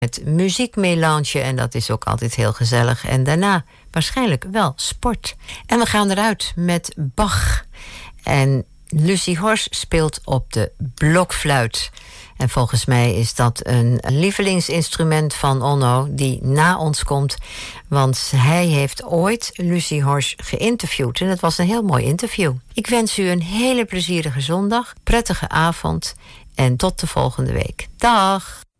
Het muziekmelange en dat is ook altijd heel gezellig. En daarna waarschijnlijk wel sport. En we gaan eruit met Bach. En Lucie Horst speelt op de blokfluit. En volgens mij is dat een lievelingsinstrument van Onno die na ons komt. Want hij heeft ooit Lucie Horst geïnterviewd. En dat was een heel mooi interview. Ik wens u een hele plezierige zondag, prettige avond en tot de volgende week. Dag!